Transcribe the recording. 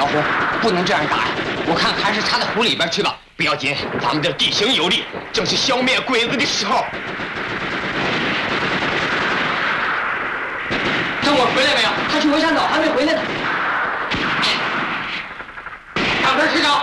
老胡，不能这样打呀！我看还是插到湖里边去吧。不要紧，咱们这地形有利，正是消灭鬼子的时候。郑果回来没有？他去回山岛，还没回来呢。上边去找。